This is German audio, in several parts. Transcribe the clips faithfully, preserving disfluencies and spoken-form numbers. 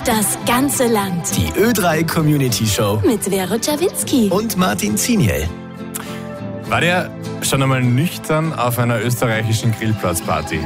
Das ganze Land. Die Ö drei Community Show Mit Vero Czawinski. Und Martin Ziniel. War der schon einmal nüchtern auf einer österreichischen Grillplatzparty?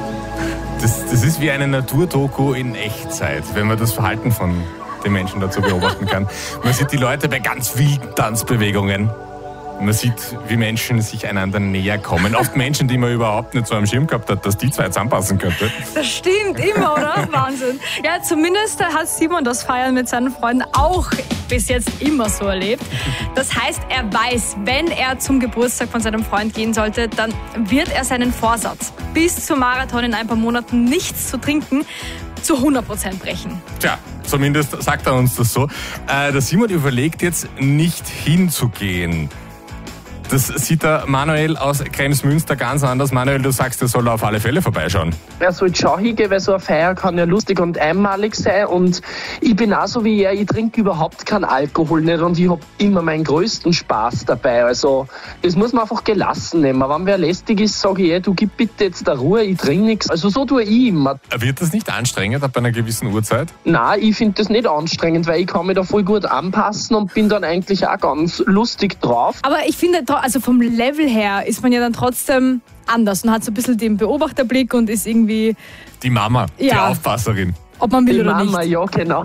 Das, das ist wie eine Naturdoku in Echtzeit, wenn man das Verhalten von den Menschen dazu beobachten kann. Man sieht die Leute bei ganz wilden Tanzbewegungen. Man sieht, wie Menschen sich einander näher kommen. Oft Menschen, die man überhaupt nicht so am Schirm gehabt hat, dass die zwei zusammenpassen könnte. Das stimmt, immer, oder? Wahnsinn. Ja, zumindest hat Simon das Feiern mit seinen Freunden auch bis jetzt immer so erlebt. Das heißt, er weiß, wenn er zum Geburtstag von seinem Freund gehen sollte, dann wird er seinen Vorsatz, bis zum Marathon in ein paar Monaten nichts zu trinken, zu hundert Prozent brechen. Tja, zumindest sagt er uns das so. Äh, der Simon überlegt jetzt, nicht hinzugehen. Das sieht der Manuel aus Kremsmünster ganz anders. Manuel, du sagst, er soll auf alle Fälle vorbeischauen. Er soll schon hingehen, weil so eine Feier kann ja lustig und einmalig sein. Und ich bin auch so wie er, ich trinke überhaupt keinen Alkohol nicht und ich habe immer meinen größten Spaß dabei. Also das muss man einfach gelassen nehmen. Wenn wer lästig ist, sage ich, ey, du gib bitte jetzt der Ruhe, ich trinke nichts. Also so tue ich immer. Wird das nicht anstrengend ab einer gewissen Uhrzeit? Nein, ich finde das nicht anstrengend, weil ich kann mich da voll gut anpassen und bin dann eigentlich auch ganz lustig drauf. Aber ich finde, also vom Level her ist man ja dann trotzdem anders und hat so ein bisschen den Beobachterblick und ist irgendwie... Die Mama, ja, die Aufpasserin. Ob man will die oder Mama, nicht. ja, genau.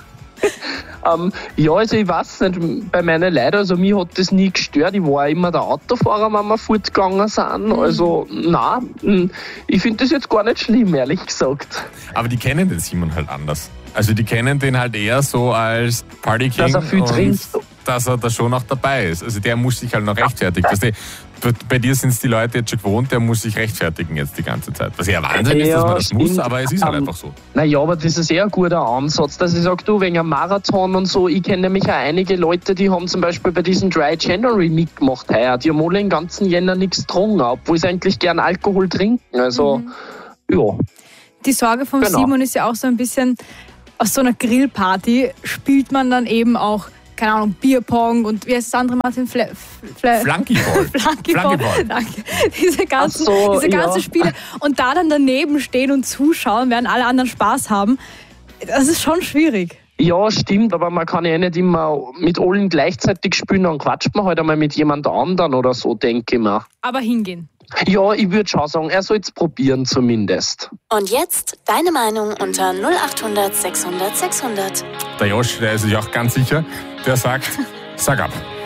ähm, ja, also ich weiß nicht, bei meinen Leuten, also mich hat das nie gestört. Ich war immer der Autofahrer, wenn wir fortgegangen sind. Mhm. Also, nein, ich finde das jetzt gar nicht schlimm, ehrlich gesagt. Aber die kennen den Simon halt anders. Also die kennen den halt eher so als Party King. Dass er viel und trinkt. Dass er da schon auch dabei ist. Also der muss sich halt noch rechtfertigen. Weißt du, bei, bei dir sind es die Leute jetzt schon gewohnt, der muss sich rechtfertigen jetzt die ganze Zeit. Was ja Wahnsinn ist, dass man das muss, aber es ist halt einfach so. Naja, aber das ist eher ein guter Ansatz, dass ich sage, du, wegen einem Marathon und so, ich kenne nämlich auch einige Leute, die haben zum Beispiel bei diesem Dry January mitgemacht heuer. Die haben alle den ganzen Jänner nichts getrunken, obwohl sie eigentlich gern Alkohol trinken. Also, mhm. ja. Die Sorge vom genau. Simon ist ja auch so ein bisschen, aus so einer Grillparty spielt man dann eben auch, keine Ahnung, Bierpong und wie heißt das andere, Martin? Fla- Fla- Flunkyball. Flunkyball. Danke. Diese ganzen, so, diese ganzen ja. Spiele. Und da dann daneben stehen und zuschauen, während alle anderen Spaß haben, das ist schon schwierig. Ja, stimmt, aber man kann ja nicht immer mit allen gleichzeitig spielen, dann quatscht man halt einmal mit jemand anderen oder so, denke ich mir. Aber hingehen. Ja, ich würde schon sagen, er soll es probieren zumindest. Und jetzt deine Meinung unter null acht hundert sechshundert sechshundert. Der Josh, der ist sich auch ganz sicher, der sagt, sag ab.